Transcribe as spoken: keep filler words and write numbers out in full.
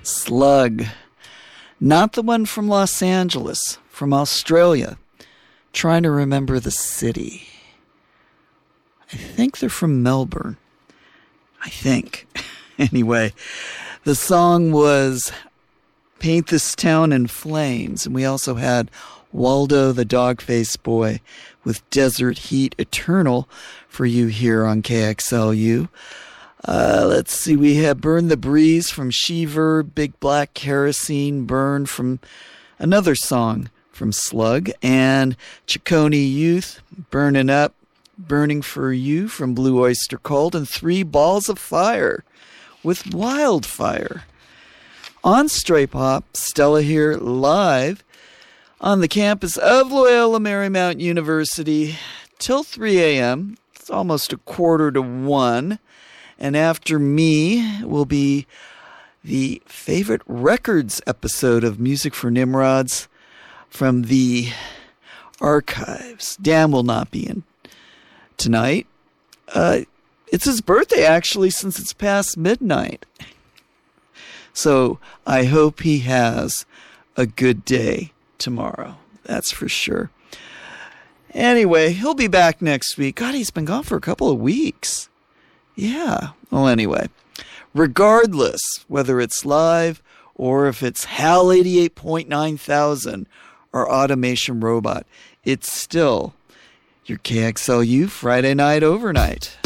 Slug. Not the one from Los Angeles, from Australia. Trying to remember the city. I think they're from Melbourne. I think. Anyway, the song was Paint This Town in Flames. And we also had Waldo the Dog-Faced Boy with Desert Heat Eternal for you here on K X L U. Uh, let's see, we have Burn the Breeze from Shiver, Big Black Kerosene Burn from another song from Slug, and Chicone Youth, Burning Up, Burning for You from Blue Oyster Cult, and Three Balls of Fire with Wildfire. On Stray Pop, Stella here live on the campus of Loyola Marymount University till three a.m. It's almost a quarter to one. And after me will be the Favorite Records episode of Music for Nimrods from the archives. Dan will not be in tonight. Uh, it's his birthday, actually, since it's past midnight. So I hope he has a good day tomorrow. That's for sure. Anyway, he'll be back next week. God, he's been gone for a couple of weeks. Yeah. Well, anyway, regardless whether it's live or if it's HAL eighty-eight point nine thousand or Automation Robot, it's still your K X L U Friday Night Overnight.